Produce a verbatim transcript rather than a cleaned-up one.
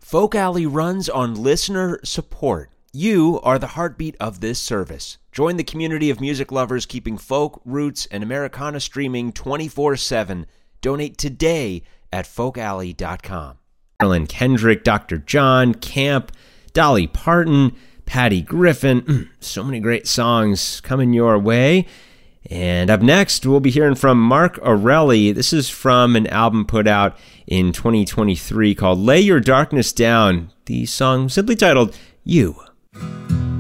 Folk Alley runs on listener support. You are the heartbeat of this service. Join the community of music lovers keeping folk, roots, and Americana streaming twenty-four seven. Donate today at folk alley dot com. Marilyn Kendrick, Doctor John, Camp, Dolly Parton, Patty Griffin. So many great songs coming your way. And up next, we'll be hearing from Mark Arelli. This is from an album put out in twenty twenty-three called Lay Your Darkness Down. The song simply titled You.